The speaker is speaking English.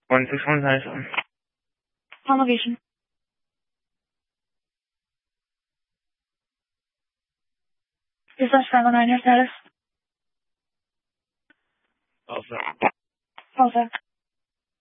16157. On location. Dispatch 509, your status? Also. Also.